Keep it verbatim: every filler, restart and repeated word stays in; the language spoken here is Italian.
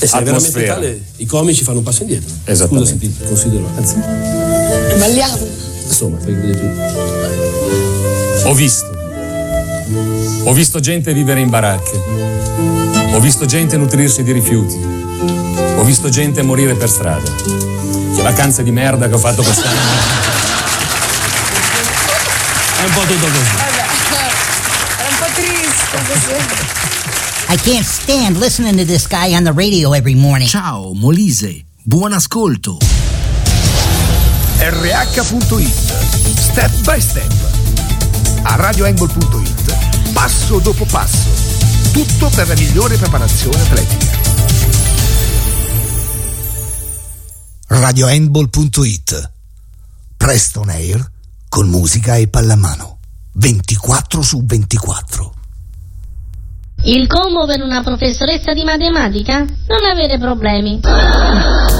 E se è veramente tale, i comici fanno un passo indietro. Esattamente. Scusa se ti considero. Anzi, Balliamo. insomma, fai vedere tu. Ho visto. Ho visto gente vivere in baracche. Ho visto gente nutrirsi di rifiuti. Ho visto gente morire per strada. Che vacanze di merda che ho fatto quest'anno. È un po' tutto così. È un po' triste. I can't stand listening to this guy on the radio every morning. Ciao Molise, buon ascolto. R H punto it, step by step. A radio handball punto it, passo dopo passo. Tutto per la migliore preparazione atletica. radio handball punto it, Preston Air con musica e pallamano. ventiquattro su ventiquattro. Il combo per una professoressa di matematica? Non avere problemi.